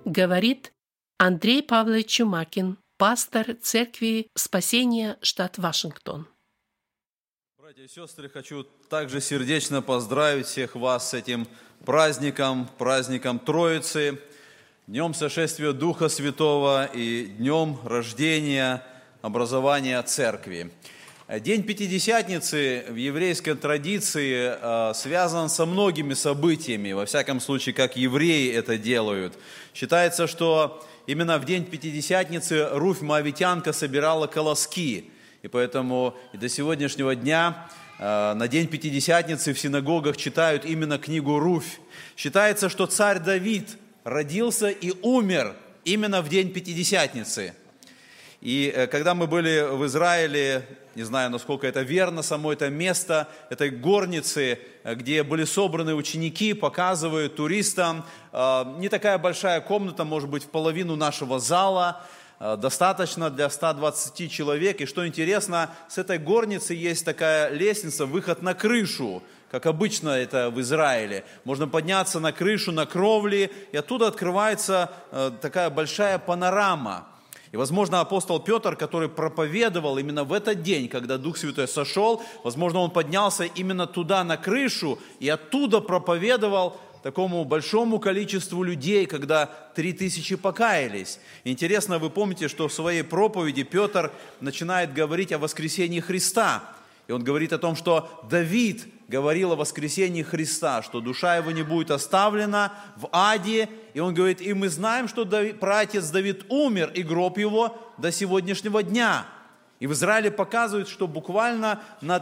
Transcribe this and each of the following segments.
Говорит Андрей Павлович Чумакин, пастор Церкви Спасения, штат Вашингтон. Братья и сестры, хочу также сердечно поздравить всех вас с этим праздником Троицы, Днем Сошествия Духа Святого и Днем рождения, образования Церкви. День Пятидесятницы в еврейской традиции связан со многими событиями, во всяком случае, как евреи это делают. Считается, что именно в день Пятидесятницы Руфь Моавитянка собирала колоски, и поэтому и до сегодняшнего дня на день Пятидесятницы в синагогах читают именно книгу Руфь. Считается, что царь Давид родился и умер именно в день Пятидесятницы. И когда мы были в Израиле, не знаю, насколько это верно, само это место, этой горницы, где были собраны ученики, показывают туристам, не такая большая комната, может быть, в половину нашего зала, достаточно для 120 человек. И что интересно, с этой горницы есть такая лестница, выход на крышу, как обычно это в Израиле. Можно подняться на крышу, на кровли, и оттуда открывается такая большая панорама. И, возможно, апостол Петр, который проповедовал именно в этот день, когда Дух Святой сошел, возможно, он поднялся именно туда, на крышу, и оттуда проповедовал такому большому количеству людей, когда 3000 покаялись. Интересно, вы помните, что в своей проповеди Петр начинает говорить о воскресении Христа. И он говорит о том, что Давид говорил о воскресении Христа, что душа его не будет оставлена в аде. И он говорит, и мы знаем, что праотец Давид умер, и гроб его до сегодняшнего дня. И в Израиле показывают, что буквально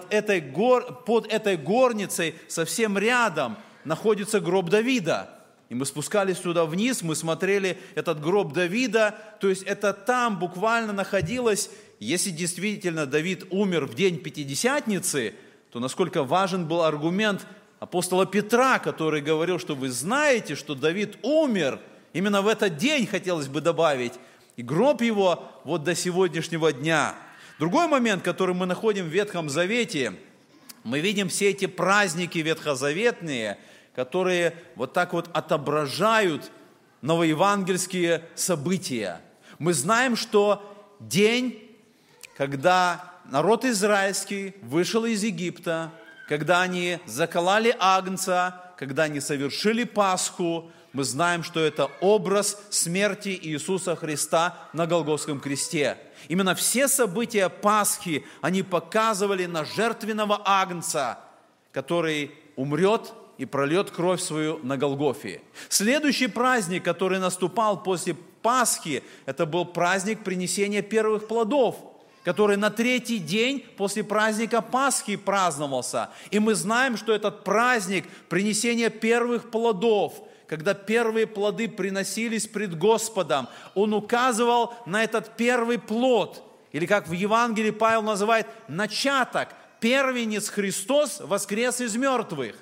под этой горницей совсем рядом находится гроб Давида. И мы спускались туда вниз, мы смотрели этот гроб Давида, то есть это там буквально находилось. Если действительно Давид умер в день Пятидесятницы, то насколько важен был аргумент апостола Петра, который говорил, что вы знаете, что Давид умер, именно в этот день, хотелось бы добавить, и гроб его вот до сегодняшнего дня. Другой момент, который мы находим в Ветхом Завете, мы видим все эти праздники ветхозаветные, которые вот так вот отображают новоевангельские события. Мы знаем, что день, когда народ израильский вышел из Египта, когда они закололи агнца, когда они совершили Пасху, мы знаем, что это образ смерти Иисуса Христа на Голгофском кресте. Именно все события Пасхи, они показывали на жертвенного агнца, который умрет и прольет кровь свою на Голгофе. Следующий праздник, который наступал после Пасхи, это был праздник принесения первых плодов, который на третий день после праздника Пасхи праздновался. И мы знаем, что этот праздник принесения первых плодов, когда первые плоды приносились пред Господом, он указывал на этот первый плод, или как в Евангелии Павел называет, начаток, первенец Христос воскрес из мертвых.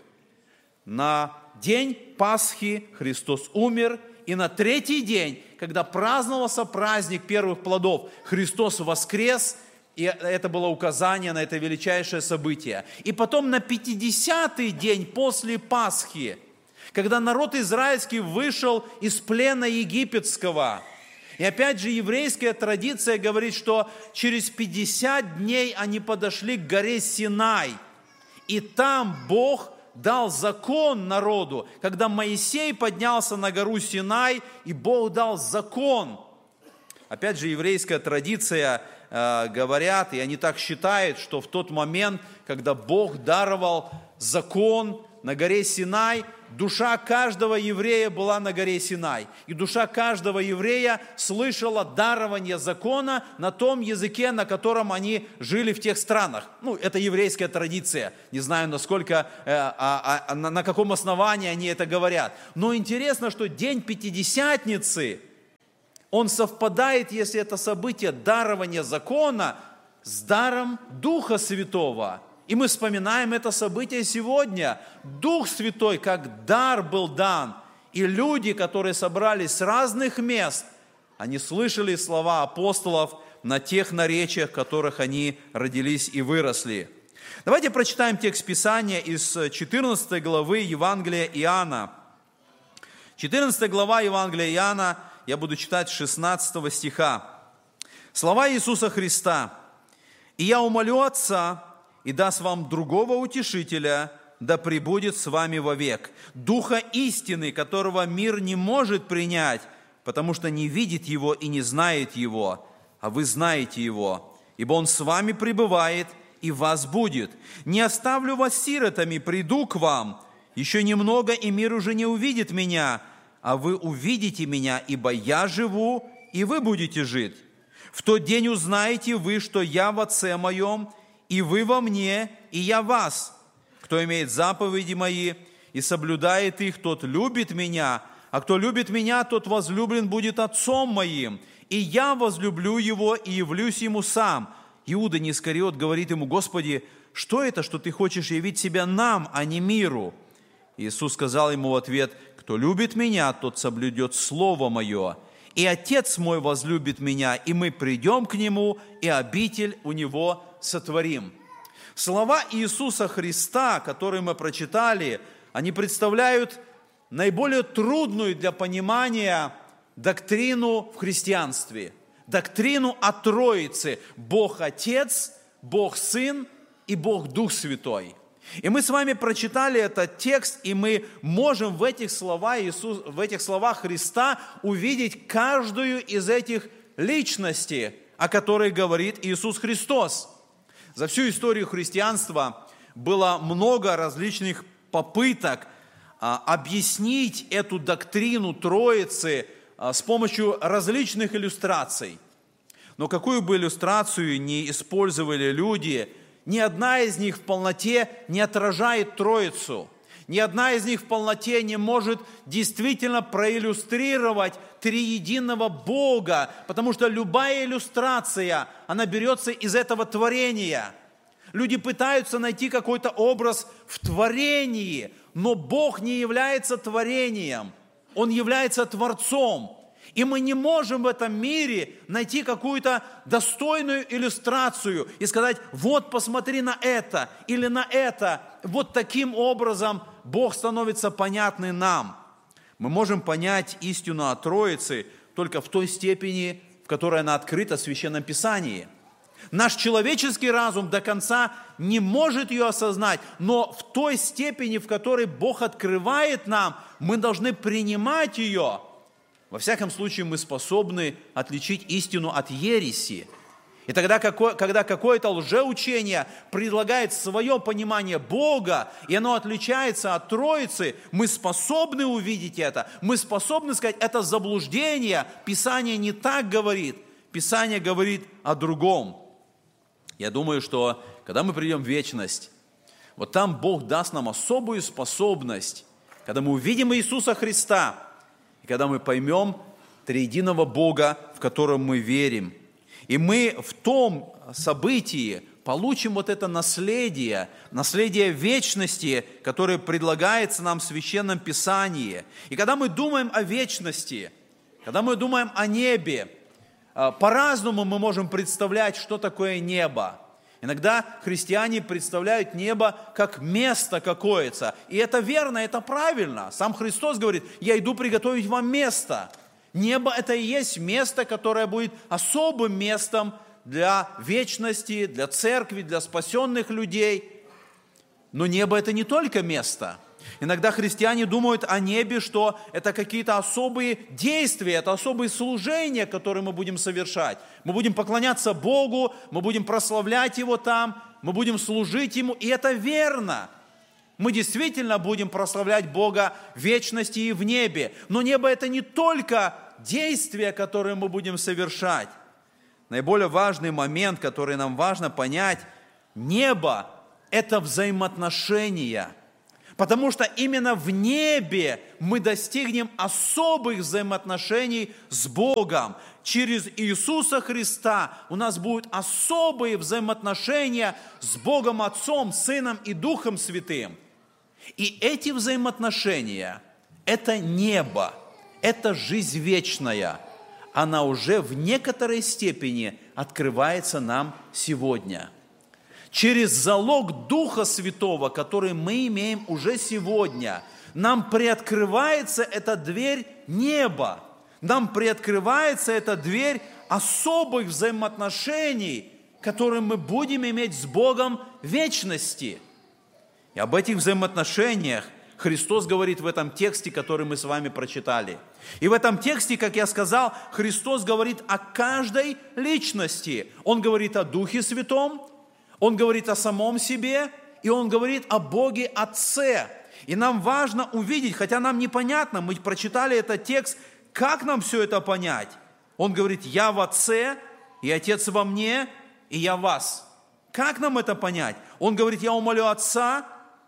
На день Пасхи Христос умер, и на третий день, когда праздновался праздник первых плодов, Христос воскрес, и это было указание на это величайшее событие. И потом на 50-й день после Пасхи, когда народ израильский вышел из плена египетского, и опять же еврейская традиция говорит, что через 50 дней они подошли к горе Синай, и там Бог дал закон народу, когда Моисей поднялся на гору Синай, и Бог дал закон. Опять же, еврейская традиция говорят, и они так считают, что в тот момент, когда Бог даровал закон на горе Синай, душа каждого еврея была на горе Синай. И душа каждого еврея слышала дарование закона на том языке, на котором они жили в тех странах. Это еврейская традиция. Не знаю, насколько, на каком основании они это говорят. Но интересно, что день Пятидесятницы, он совпадает, если это событие дарования закона, с даром Духа Святого. И мы вспоминаем это событие сегодня. Дух Святой как дар был дан. И люди, которые собрались с разных мест, они слышали слова апостолов на тех наречиях, в которых они родились и выросли. Давайте прочитаем текст Писания из 14 главы Евангелия Иоанна. 14 глава Евангелия Иоанна, я буду читать 16 стиха. Слова Иисуса Христа. «И я умолю Отца, и даст вам другого утешителя, да пребудет с вами вовек, Духа истины, которого мир не может принять, потому что не видит Его и не знает Его, а вы знаете Его, ибо Он с вами пребывает и в вас будет. Не оставлю вас сиротами, приду к вам. Еще немного, и мир уже не увидит Меня, а вы увидите Меня, ибо Я живу, и вы будете жить. В тот день узнаете вы, что Я в Отце Моем, и вы во Мне, и Я в вас. Кто имеет заповеди Мои и соблюдает их, тот любит Меня, а кто любит Меня, тот возлюблен будет Отцом Моим, и Я возлюблю его и явлюсь ему сам». Иуда Искариот говорит ему: «Господи, что это, что Ты хочешь явить себя нам, а не миру?» Иисус сказал ему в ответ: «Кто любит Меня, тот соблюдет Слово Мое, и Отец Мой возлюбит Меня, и мы придем к Нему, и обитель у Него сотворим». Слова Иисуса Христа, которые мы прочитали, они представляют наиболее трудную для понимания доктрину в христианстве. Доктрину о Троице: Бог Отец, Бог Сын и Бог Дух Святой. И мы с вами прочитали этот текст, и мы можем в этих словах Христа увидеть каждую из этих личностей, о которой говорит Иисус Христос. За всю историю христианства было много различных попыток объяснить эту доктрину Троицы с помощью различных иллюстраций. Но какую бы иллюстрацию ни использовали люди, ни одна из них в полноте не отражает Троицу. Ни одна из них в полноте не может действительно проиллюстрировать триединого Бога, потому что любая иллюстрация, она берется из этого творения. Люди пытаются найти какой-то образ в творении, но Бог не является творением, Он является Творцом. И мы не можем в этом мире найти какую-то достойную иллюстрацию и сказать: вот посмотри на это или на это. Вот таким образом Бог становится понятным нам. Мы можем понять истину о Троице только в той степени, в которой она открыта в Священном Писании. Наш человеческий разум до конца не может ее осознать, но в той степени, в которой Бог открывает нам, мы должны принимать ее. Во всяком случае, мы способны отличить истину от ереси. И тогда, когда какое-то лжеучение предлагает свое понимание Бога, и оно отличается от Троицы, мы способны увидеть это, мы способны сказать: это заблуждение, Писание не так говорит, Писание говорит о другом. Я думаю, что когда мы придем в вечность, вот там Бог даст нам особую способность, когда мы увидим Иисуса Христа, и когда мы поймем триединого Бога, в котором мы верим. И мы в том событии получим вот это наследие вечности, которое предлагается нам в Священном Писании. И когда мы думаем о вечности, когда мы думаем о небе, по-разному мы можем представлять, что такое небо. Иногда христиане представляют небо как место какое-то. И это верно, это правильно. Сам Христос говорит: «Я иду приготовить вам место». Небо – это и есть место, которое будет особым местом для вечности, для церкви, для спасенных людей. Но небо – это не только место. Иногда христиане думают о небе, что это какие-то особые действия, это особые служения, которые мы будем совершать. Мы будем поклоняться Богу, мы будем прославлять Его там, мы будем служить Ему, и это верно. Мы действительно будем прославлять Бога в вечности и в небе. Но небо – это не только действия, которые мы будем совершать. Наиболее важный момент, который нам важно понять – небо – это взаимоотношения. Потому что именно в небе мы достигнем особых взаимоотношений с Богом. Через Иисуса Христа у нас будут особые взаимоотношения с Богом Отцом, Сыном и Духом Святым. И эти взаимоотношения – это небо, это жизнь вечная. Она уже в некоторой степени открывается нам сегодня. Через залог Духа Святого, который мы имеем уже сегодня, нам приоткрывается эта дверь неба. Нам приоткрывается эта дверь особых взаимоотношений, которые мы будем иметь с Богом в вечности. И об этих взаимоотношениях Христос говорит в этом тексте, который мы с вами прочитали. И в этом тексте, как я сказал, Христос говорит о каждой личности. Он говорит о Духе Святом, Он говорит о самом себе, и Он говорит о Боге Отце. И нам важно увидеть, хотя нам непонятно, мы прочитали этот текст, как нам все это понять? Он говорит: «Я в Отце, и Отец во мне, и я в вас». Как нам это понять? Он говорит: «Я умолю Отца,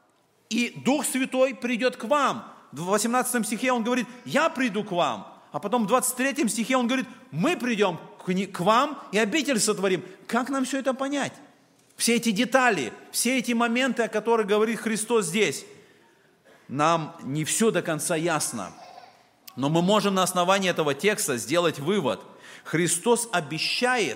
и Дух Святой придет к вам». В 18 стихе он говорит: «Я приду к вам». А потом в 23 стихе он говорит: «Мы придем к вам и обитель сотворим». Как нам все это понять? Все эти детали, все эти моменты, о которых говорит Христос здесь, нам не все до конца ясно. Но мы можем на основании этого текста сделать вывод. Христос обещает,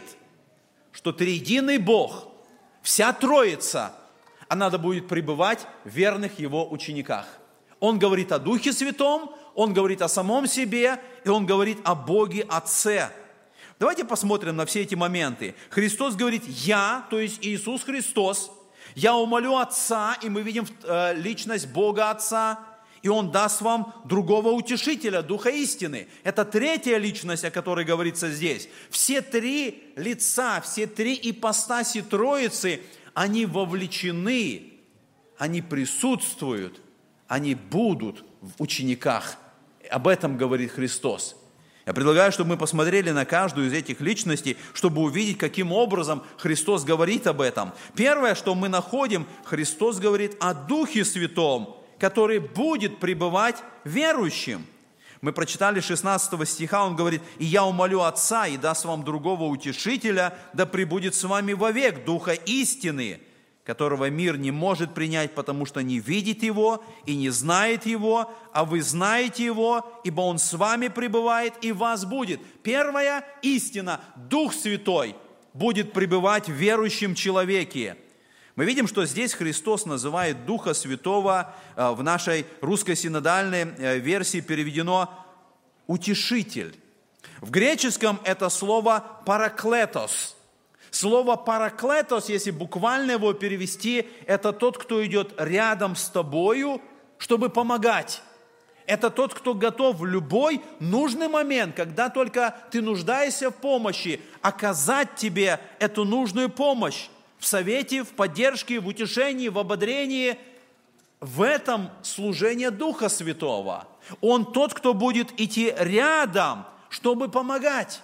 что триединый Бог, вся Троица, она будет пребывать в верных Его учениках. Он говорит о Духе Святом, Он говорит о самом себе, и Он говорит о Боге Отце. Давайте посмотрим на все эти моменты. Христос говорит: «Я», то есть Иисус Христос, «Я умолю Отца», и мы видим личность Бога Отца, и Он даст вам другого утешителя, Духа истины. Это третья личность, о которой говорится здесь. Все три лица, все три ипостаси Троицы, они вовлечены, они присутствуют, они будут в учениках. Об этом говорит Христос. Я предлагаю, чтобы мы посмотрели на каждую из этих личностей, чтобы увидеть, каким образом Христос говорит об этом. Первое, что мы находим, Христос говорит о Духе Святом, который будет пребывать верующим. Мы прочитали 16 стиха, он говорит: «И я умолю Отца, и даст вам другого утешителя, да пребудет с вами вовек, Духа истины, которого мир не может принять, потому что не видит Его и не знает Его, а вы знаете Его, ибо Он с вами пребывает и в вас будет». Первая истина, Дух Святой будет пребывать в верующем человеке. Мы видим, что здесь Христос называет Духа Святого, в нашей русской синодальной версии переведено «утешитель». В греческом это слово «параклетос». Слово «параклетос», если буквально его перевести, это тот, кто идет рядом с тобою, чтобы помогать. Это тот, кто готов в любой нужный момент, когда только ты нуждаешься в помощи, оказать тебе эту нужную помощь. В совете, в поддержке, в утешении, в ободрении. В этом служение Духа Святого. Он тот, кто будет идти рядом, чтобы помогать.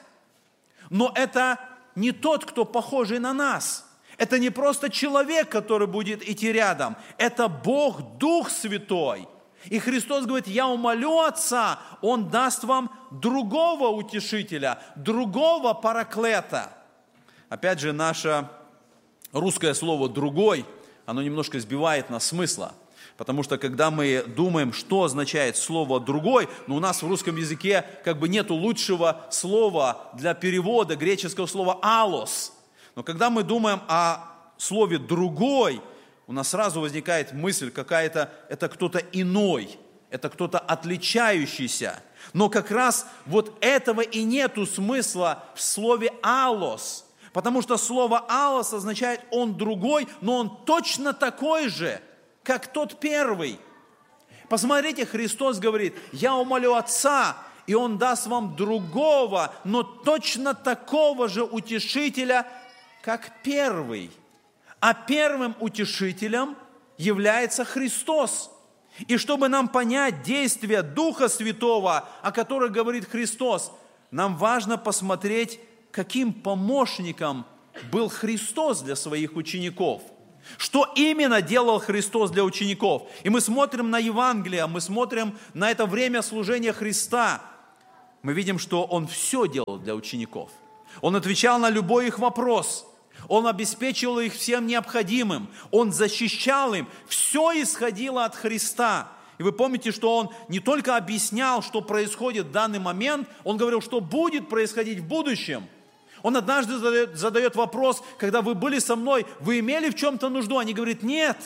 Но это не тот, кто похожий на нас. Это не просто человек, который будет идти рядом. Это Бог, Дух Святой. И Христос говорит: «Я умолю Отца, Он даст вам другого утешителя, другого параклета». Опять же, наше русское слово «другой», оно немножко сбивает нас смысла. Потому что, когда мы думаем, что означает слово «другой», но у нас в русском языке как бы нету лучшего слова для перевода греческого слова «алос». Но когда мы думаем о слове «другой», у нас сразу возникает мысль какая-то, это кто-то иной, это кто-то отличающийся. Но как раз вот этого и нету смысла в слове «алос». Потому что слово «алос» означает «он другой», но он точно такой же, как тот первый. Посмотрите, Христос говорит: «Я умолю Отца, и Он даст вам другого, но точно такого же утешителя, как первый». А первым утешителем является Христос. И чтобы нам понять действие Духа Святого, о которых говорит Христос, нам важно посмотреть, каким помощником был Христос для своих учеников. Что именно делал Христос для учеников? И мы смотрим на Евангелие, мы смотрим на это время служения Христа. Мы видим, что Он все делал для учеников. Он отвечал на любой их вопрос. Он обеспечивал их всем необходимым. Он защищал им. Все исходило от Христа. И вы помните, что Он не только объяснял, что происходит в данный момент, Он говорил, что будет происходить в будущем. Он однажды задает вопрос: когда вы были со мной, вы имели в чем-то нужду? Они говорят: нет.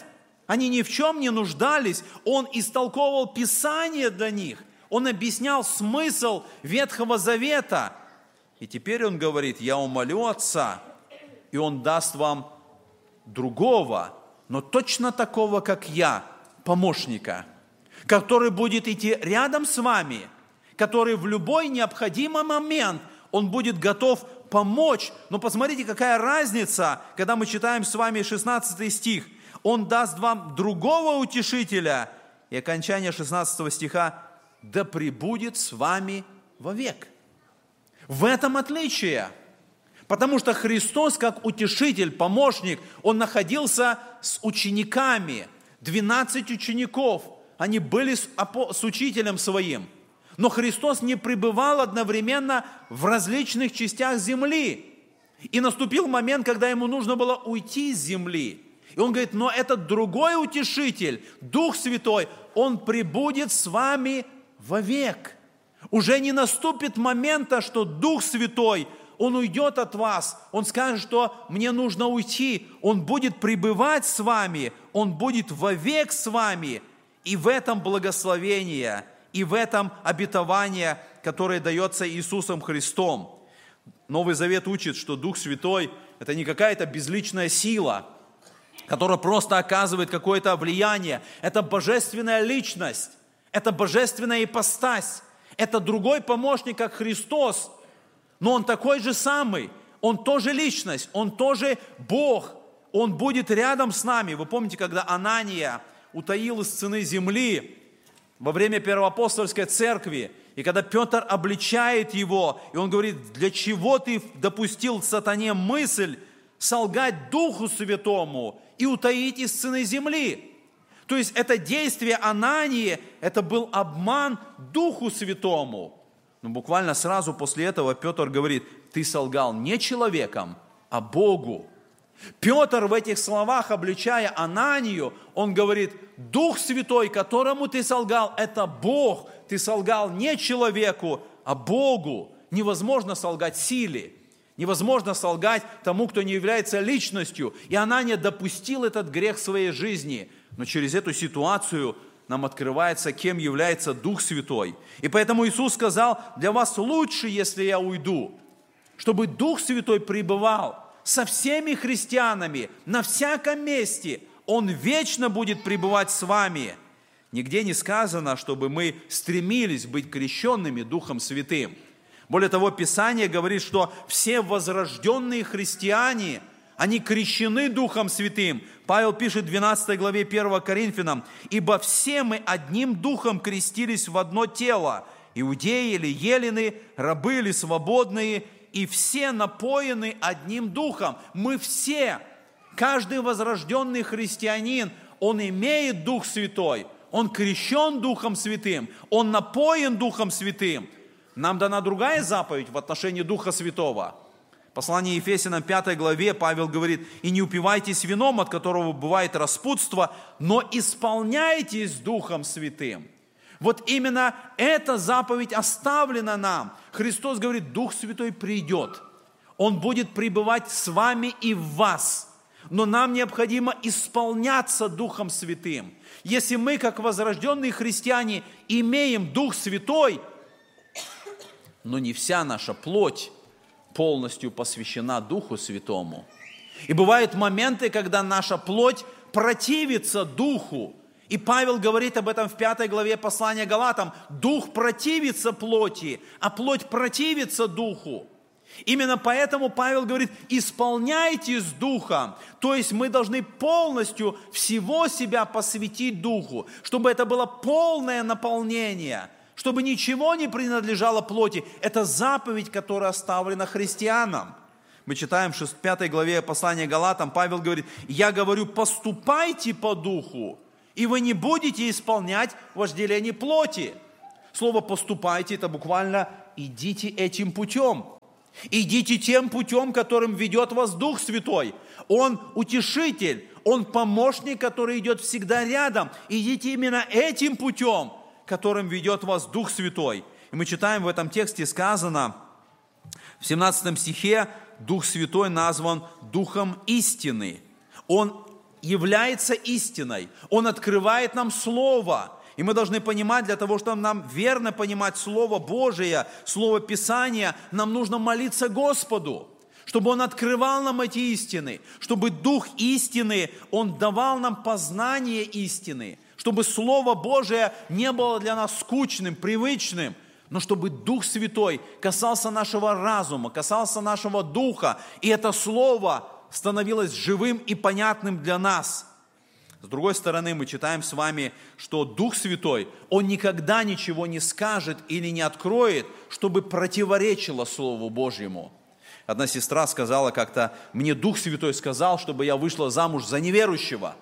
Они ни в чем не нуждались. Он истолковывал Писание для них. Он объяснял смысл Ветхого Завета. И теперь он говорит: я умолю Отца, и Он даст вам другого, но точно такого, как я, помощника, который будет идти рядом с вами, который в любой необходимый момент, он будет готов помочь. Но посмотрите, какая разница, когда мы читаем с вами 16 стих. Он даст вам другого утешителя. И окончание 16 стиха: да пребудет с вами вовек. В этом отличие. Потому что Христос, как утешитель, помощник, Он находился с учениками. 12 учеников. Они были с учителем своим. Но Христос не пребывал одновременно в различных частях земли. И наступил момент, когда Ему нужно было уйти с земли. И Он говорит: но этот другой утешитель, Дух Святой, Он пребудет с вами вовек. Уже не наступит момента, что Дух Святой, Он уйдет от вас. Он скажет, что мне нужно уйти. Он будет пребывать с вами. Он будет вовек с вами. И в этом благословение, и в этом обетование, которое дается Иисусом Христом. Новый Завет учит, что Дух Святой – это не какая-то безличная сила, которая просто оказывает какое-то влияние. Это божественная личность, это божественная ипостась, это другой помощник, как Христос. Но Он такой же самый, Он тоже личность, Он тоже Бог, Он будет рядом с нами. Вы помните, когда Анания утаил из цены земли во время Первоапостольской церкви, и когда Петр обличает его, и он говорит: для чего ты допустил сатане мысль солгать Духу Святому и утаить из цены земли? То есть это действие Анании, это был обман Духу Святому. Но буквально сразу после этого Петр говорит: ты солгал не человеком, а Богу. Петр в этих словах, обличая Ананию, он говорит: Дух Святой, которому ты солгал, это Бог. Ты солгал не человеку, а Богу. Невозможно солгать силе. Невозможно солгать тому, кто не является личностью. И Анания допустил этот грех в своей жизни. Но через эту ситуацию нам открывается, кем является Дух Святой. И поэтому Иисус сказал: для вас лучше, если я уйду, чтобы Дух Святой пребывал со всеми христианами на всяком месте. Он вечно будет пребывать с вами. Нигде не сказано, чтобы мы стремились быть крещенными Духом Святым. Более того, Писание говорит, что все возрожденные христиане, они крещены Духом Святым. Павел пишет в 12 главе 1 Коринфянам: «Ибо все мы одним Духом крестились в одно тело, иудеи или елены, рабы или свободные, и все напоены одним Духом». Мы все, каждый возрожденный христианин, он имеет Дух Святой, он крещен Духом Святым, он напоен Духом Святым. Нам дана другая заповедь в отношении Духа Святого. Послание Ефесянам 5 главе Павел говорит: «И не упивайтесь вином, от которого бывает распутство, но исполняйтесь Духом Святым». Вот именно эта заповедь оставлена нам. Христос говорит: Дух Святой придет, Он будет пребывать с вами и в вас. Но нам необходимо исполняться Духом Святым. Если мы, как возрожденные христиане, имеем Дух Святой, но не вся наша плоть полностью посвящена Духу Святому. И бывают моменты, когда наша плоть противится Духу. И Павел говорит об этом в 5 главе послания Галатам. Дух противится плоти, а плоть противится Духу. Именно поэтому Павел говорит: исполняйтесь Духом. То есть мы должны полностью всего себя посвятить Духу, чтобы это было полное наполнение, чтобы ничего не принадлежало плоти. Это заповедь, которая оставлена христианам. Мы читаем в 5 главе послания Галатам, Павел говорит: я говорю, поступайте по Духу, и вы не будете исполнять вожделение плоти. Слово «поступайте» – это буквально «идите этим путем». Идите тем путем, которым ведет вас Дух Святой. Он утешитель, Он помощник, который идет всегда рядом. Идите именно этим путем, которым ведет вас Дух Святой. И мы читаем в этом тексте, сказано в 17 стихе: Дух Святой назван Духом истины. Он является истиной. Он открывает нам Слово. И мы должны понимать, для того, чтобы нам верно понимать Слово Божие, Слово Писания, нам нужно молиться Господу, чтобы Он открывал нам эти истины, чтобы Дух истины, Он давал нам познание истины, чтобы Слово Божие не было для нас скучным, привычным, но чтобы Дух Святой касался нашего разума, касался нашего духа, и это Слово становилось живым и понятным для нас. С другой стороны, мы читаем с вами, что Дух Святой, Он никогда ничего не скажет или не откроет, чтобы противоречило Слову Божьему. Одна сестра сказала как-то: мне Дух Святой сказал, чтобы я вышла замуж за неверующего.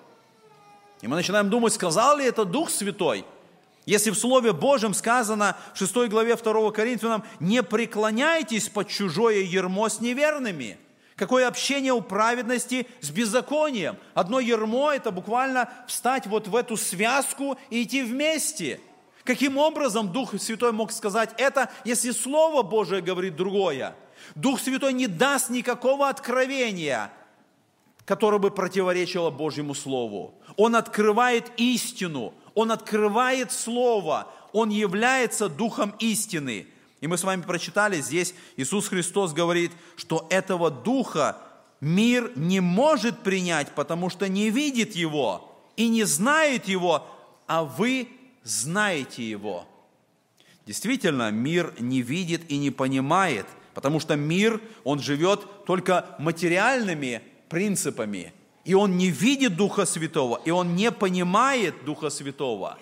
И мы начинаем думать, сказал ли это Дух Святой? Если в Слове Божьем сказано в 6 главе 2 Коринфянам: не преклоняйтесь под чужое ярмо с неверными. Какое общение у праведности с беззаконием? Одно ярмо – это буквально встать вот в эту связку и идти вместе. Каким образом Дух Святой мог сказать это, если Слово Божие говорит другое? Дух Святой не даст никакого откровения, которое бы противоречило Божьему Слову. Он открывает истину, Он открывает Слово, Он является Духом истины. И мы с вами прочитали здесь, Иисус Христос говорит, что этого Духа мир не может принять, потому что не видит Его и не знает Его, а вы знаете Его. Действительно, мир не видит и не понимает, потому что мир, он живет только материальными принципами, и он не видит Духа Святого, и он не понимает Духа Святого.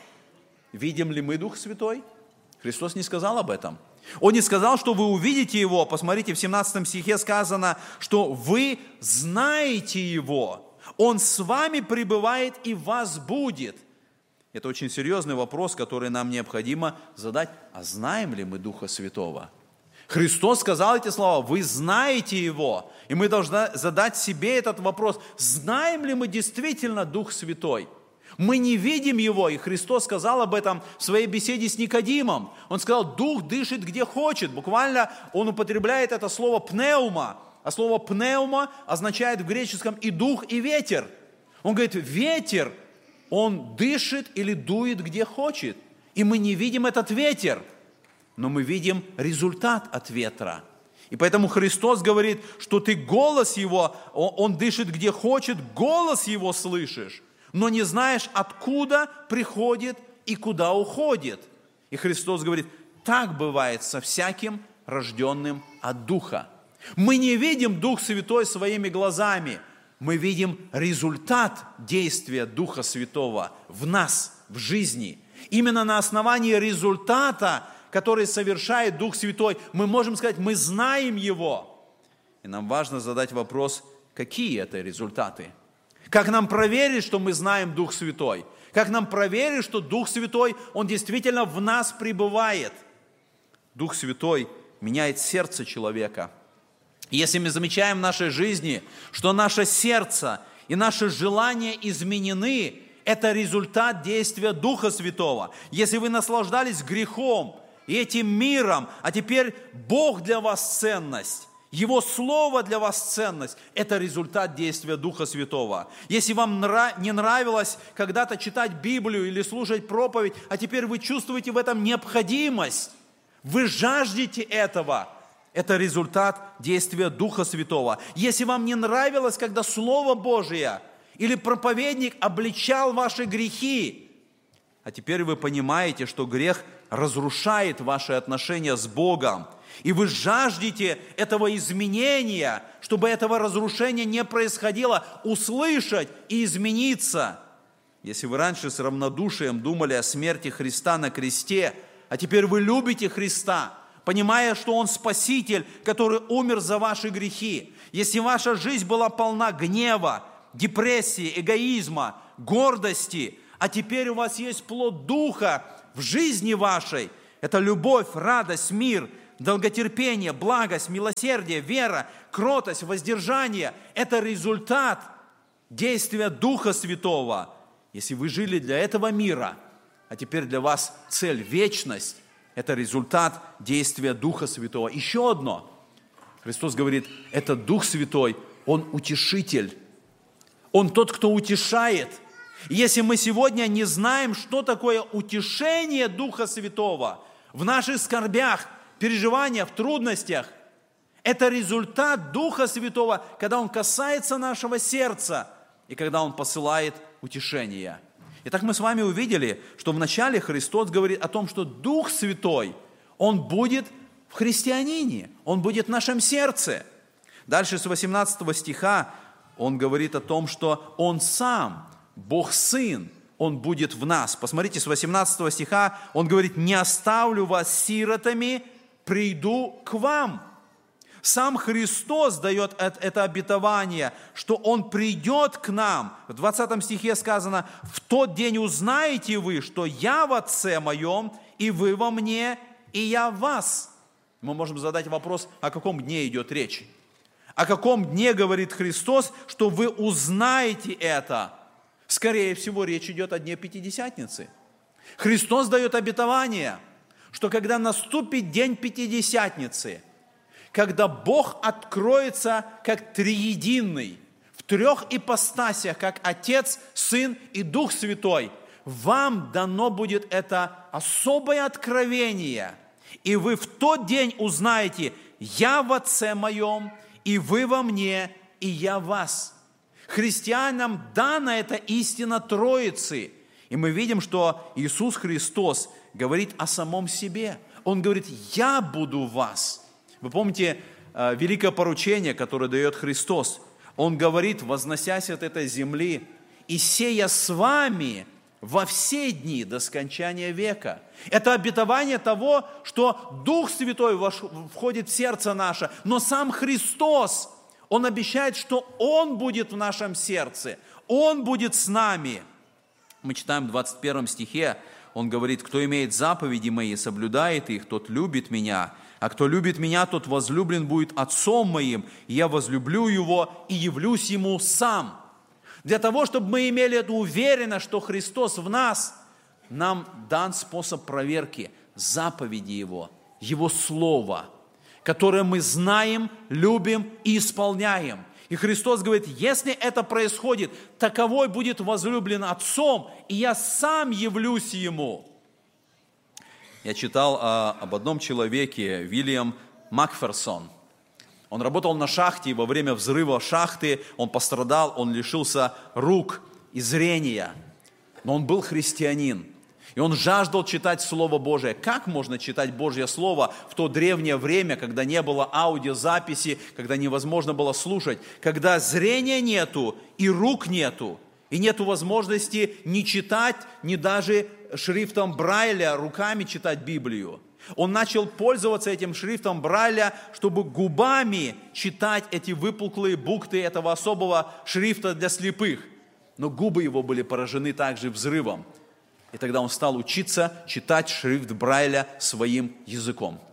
Видим ли мы Дух Святой? Христос не сказал об этом. Он не сказал, что вы увидите Его. Посмотрите, в 17 стихе сказано, что вы знаете Его. Он с вами пребывает и в вас будет. Это очень серьезный вопрос, который нам необходимо задать. А знаем ли мы Духа Святого? Христос сказал эти слова: вы знаете Его. И мы должны задать себе этот вопрос. Знаем ли мы действительно Дух Святой? Мы не видим Его, и Христос сказал об этом в своей беседе с Никодимом. Он сказал: Дух дышит где хочет. Буквально Он употребляет это слово пневма. А слово пневма означает в греческом и дух, и ветер. Он говорит: ветер, он дышит или дует где хочет. И мы не видим этот ветер, но мы видим результат от ветра. И поэтому Христос говорит, что ты голос Его, Он дышит где хочет, голос Его слышишь, но не знаешь, откуда приходит и куда уходит. И Христос говорит: так бывает со всяким рожденным от Духа. Мы не видим Дух Святой своими глазами, мы видим результат действия Духа Святого в нас, в жизни. Именно на основании результата, который совершает Дух Святой, мы можем сказать: мы знаем Его. И нам важно задать вопрос, какие это результаты. Как нам проверить, что мы знаем Дух Святой? Как нам проверить, что Дух Святой, Он действительно в нас пребывает? Дух Святой меняет сердце человека. И если мы замечаем в нашей жизни, что наше сердце и наши желания изменены, это результат действия Духа Святого. Если вы наслаждались грехом и этим миром, а теперь Бог для вас ценность, Его Слово для вас ценность, это результат действия Духа Святого. Если вам не нравилось когда-то читать Библию или слушать проповедь, а теперь вы чувствуете в этом необходимость, вы жаждете этого, это результат действия Духа Святого. Если вам не нравилось, когда Слово Божие или проповедник обличал ваши грехи, а теперь вы понимаете, что грех разрушает ваши отношения с Богом, и вы жаждете этого изменения, чтобы этого разрушения не происходило, услышать и измениться. Если вы раньше с равнодушием думали о смерти Христа на кресте, а теперь вы любите Христа, понимая, что Он Спаситель, который умер за ваши грехи. Если ваша жизнь была полна гнева, депрессии, эгоизма, гордости, а теперь у вас есть плод Духа в жизни вашей, это любовь, радость, мир, долготерпение, благость, милосердие, вера, кротость, воздержание – это результат действия Духа Святого. Если вы жили для этого мира, а теперь для вас цель – вечность, это результат действия Духа Святого. Еще одно. Христос говорит, это Дух Святой, Он утешитель. Он тот, кто утешает. И если мы сегодня не знаем, что такое утешение Духа Святого в наших скорбях, переживаниях, трудностях, это результат Духа Святого, когда Он касается нашего сердца и когда Он посылает утешение. Итак, мы с вами увидели, что вначале Христос говорит о том, что Дух Святой, Он будет в христианине, Он будет в нашем сердце. Дальше с 18 стиха Он говорит о том, что Он Сам, Бог Сын, Он будет в нас. Посмотрите, с 18 стиха Он говорит: «Не оставлю вас сиротами, приду к вам». Сам Христос дает это обетование, что Он придет к нам. В 20 стихе сказано: «В тот день узнаете вы, что я в Отце Моем, и вы во мне, и я в вас». Мы можем задать вопрос, о каком дне идет речь? О каком дне говорит Христос, что вы узнаете это? Скорее всего, речь идет о дне Пятидесятницы. Христос дает обетование, что когда наступит день Пятидесятницы, когда Бог откроется как триединый, в трех ипостасях, как Отец, Сын и Дух Святой, вам дано будет это особое откровение, и вы в тот день узнаете: «Я в Отце Моем, и вы во мне, и я в вас». Христианам дана эта истина Троицы, и мы видим, что Иисус Христос говорит о самом себе. Он говорит: «Я буду в вас». Вы помните великое поручение, которое дает Христос? Он говорит, возносясь от этой земли: «И сея с вами во все дни до скончания века». Это обетование того, что Дух Святой входит в сердце наше, но сам Христос, Он обещает, что Он будет в нашем сердце, Он будет с нами. Мы читаем в 21 стихе, Он говорит: «Кто имеет заповеди Мои, соблюдает их, тот любит Меня. А кто любит Меня, тот возлюблен будет Отцом Моим, и Я возлюблю его и явлюсь Ему сам». Для того, чтобы мы имели эту уверенность, что Христос в нас, нам дан способ проверки заповеди Его, Его Слова, которое мы знаем, любим и исполняем. И Христос говорит: если это происходит, таковой будет возлюблен Отцом, и Я сам явлюсь Ему. Я читал об одном человеке, Вильям Макферсон. Он работал на шахте, и во время взрыва шахты он пострадал, он лишился рук и зрения. Но он был христианин, и он жаждал читать Слово Божие. Как можно читать Божье Слово в то древнее время, когда не было аудиозаписи, когда невозможно было слушать, когда зрения нету и рук нету, и нету возможности ни читать, ни даже шрифтом Брайля руками читать Библию. Он начал пользоваться этим шрифтом Брайля, чтобы губами читать эти выпуклые буквы этого особого шрифта для слепых. Но губы его были поражены также взрывом. И тогда он стал учиться читать шрифт Брайля своим языком.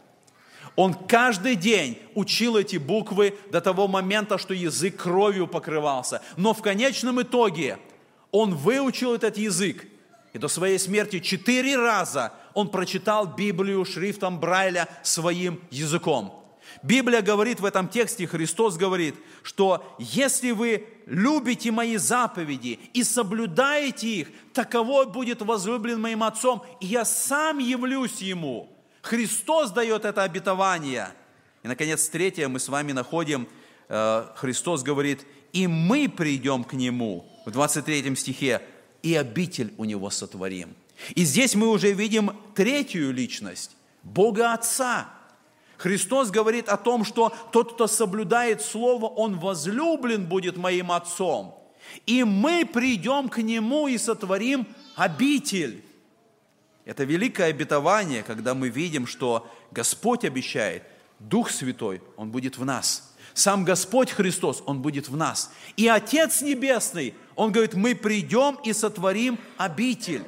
Он каждый день учил эти буквы до того момента, что язык кровью покрывался. Но в конечном итоге он выучил этот язык. И до своей смерти 4 раза он прочитал Библию шрифтом Брайля своим языком. Библия говорит в этом тексте, Христос говорит, что если вы любите Мои заповеди и соблюдаете их, таковой будет возлюблен Моим Отцом, и Я сам явлюсь Ему. Христос дает это обетование. И, наконец, третье мы с вами находим, Христос говорит: «И мы придем к Нему», в 23 стихе, «и обитель у Него сотворим». И здесь мы уже видим третью личность, Бога Отца. Христос говорит о том, что тот, кто соблюдает Слово, он возлюблен будет Моим Отцом. И мы придем к Нему и сотворим обитель. Это великое обетование, когда мы видим, что Господь обещает, Дух Святой, Он будет в нас. Сам Господь Христос, Он будет в нас. И Отец Небесный, Он говорит: мы придем и сотворим обитель.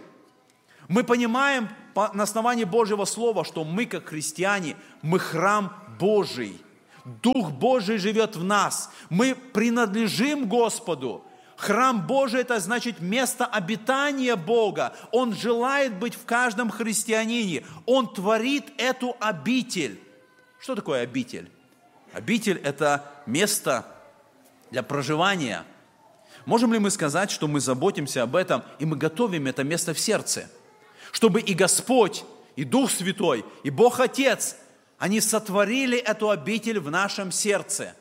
Мы понимаем на основании Божьего Слова, что мы, как христиане, мы храм Божий. Дух Божий живет в нас. Мы принадлежим Господу. Храм Божий – это значит место обитания Бога. Он желает быть в каждом христианине. Он творит эту обитель. Что такое обитель? Обитель – это место для проживания. Можем ли мы сказать, что мы заботимся об этом, и мы готовим это место в сердце? Чтобы и Господь, и Дух Святой, и Бог Отец, они сотворили эту обитель в нашем сердце.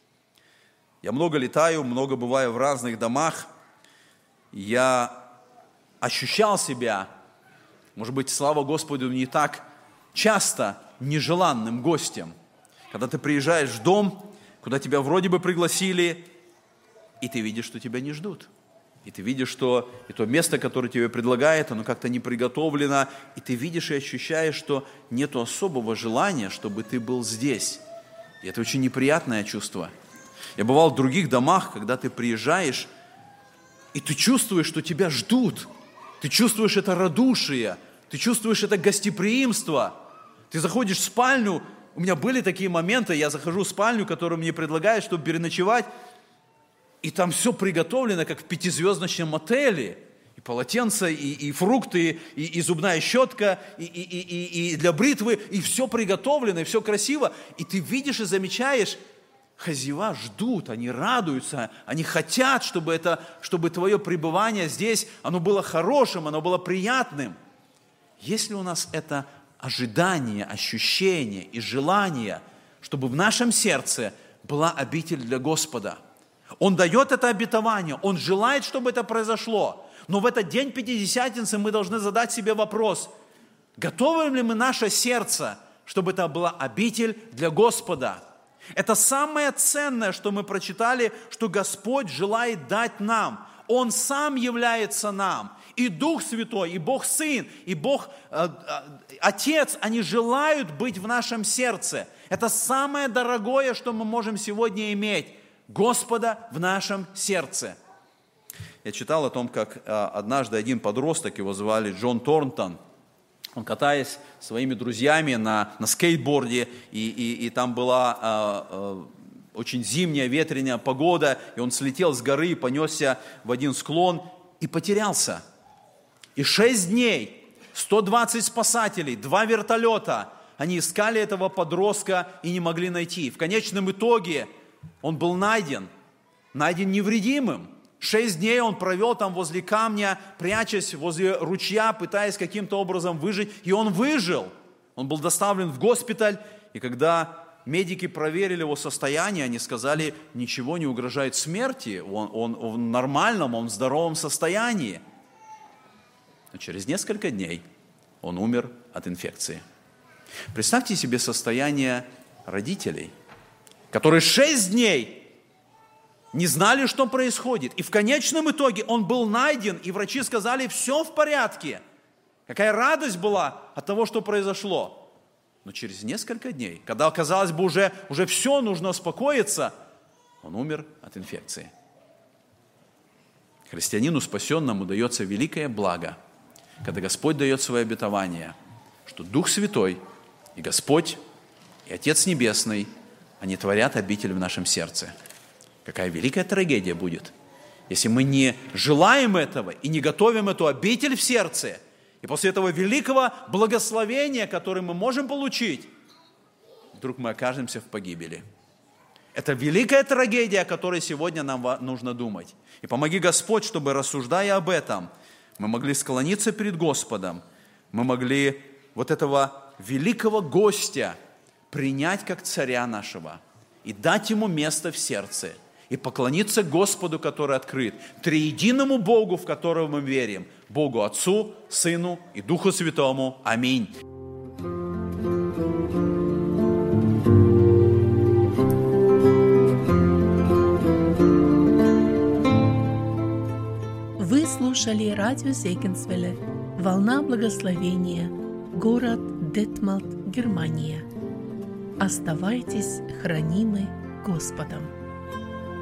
Я много летаю, много бываю в разных домах. Я ощущал себя, может быть, слава Господу, не так часто нежеланным гостем. Когда ты приезжаешь в дом, куда тебя вроде бы пригласили, и ты видишь, что тебя не ждут. И ты видишь, что и то место, которое тебе предлагают, оно как-то не приготовлено. И ты видишь и ощущаешь, что нет особого желания, чтобы ты был здесь. И это очень неприятное чувство. Я бывал в других домах, когда ты приезжаешь, и ты чувствуешь, что тебя ждут. Ты чувствуешь это радушие, ты чувствуешь это гостеприимство. Ты заходишь в спальню. У меня были такие моменты, я захожу в спальню, которую мне предлагают, чтобы переночевать, и там все приготовлено, как в 5-звездочном отеле. И полотенца, и фрукты, и зубная щетка, и для бритвы, и все приготовлено, и все красиво. И ты видишь и замечаешь, хозяева ждут, они радуются, они хотят, чтобы твое пребывание здесь, оно было хорошим, оно было приятным. Если у нас это ожидание, ощущение и желание, чтобы в нашем сердце была обитель для Господа, Он дает это обетование, Он желает, чтобы это произошло. Но в этот день Пятидесятницы мы должны задать себе вопрос, готовы ли мы наше сердце, чтобы это была обитель для Господа? Это самое ценное, что мы прочитали, что Господь желает дать нам. Он сам является нам. И Дух Святой, и Бог Сын, и Бог Отец, они желают быть в нашем сердце. Это самое дорогое, что мы можем сегодня иметь. Господа в нашем сердце. Я читал о том, как однажды один подросток, его звали Джон Торнтон, он, катаясь своими друзьями на скейтборде, и там была очень зимняя, ветреная погода, и он слетел с горы, понесся в один склон и потерялся. И 6 дней, 120 спасателей, 2 вертолета, они искали этого подростка и не могли найти. В конечном итоге он был найден невредимым. 6 дней он провел там возле камня, прячась возле ручья, пытаясь каким-то образом выжить. И он выжил. Он был доставлен в госпиталь. И когда медики проверили его состояние, они сказали, ничего не угрожает смерти. Он в нормальном, он в здоровом состоянии. Но через несколько дней он умер от инфекции. Представьте себе состояние родителей, которые 6 дней не знали, что происходит. И в конечном итоге он был найден, и врачи сказали, все в порядке. Какая радость была от того, что произошло. Но через несколько дней, когда, казалось бы, уже все, нужно успокоиться, он умер от инфекции. Христианину спасенному дается великое благо, когда Господь дает свое обетование, что Дух Святой и Господь, и Отец Небесный, они творят обитель в нашем сердце. Какая великая трагедия будет, если мы не желаем этого и не готовим эту обитель в сердце, и после этого великого благословения, которое мы можем получить, вдруг мы окажемся в погибели. Это великая трагедия, о которой сегодня нам нужно думать. И помоги Господь, чтобы, рассуждая об этом, мы могли склониться перед Господом, мы могли вот этого великого гостя принять как царя нашего и дать ему место в сердце, и поклониться Господу, который открыт, триединому Богу, в которого мы верим, Богу Отцу, Сыну и Духу Святому. Аминь. Вы слушали радио Зегенсвелле «Волна благословения», город Детмалт, Германия. Оставайтесь хранимы Господом.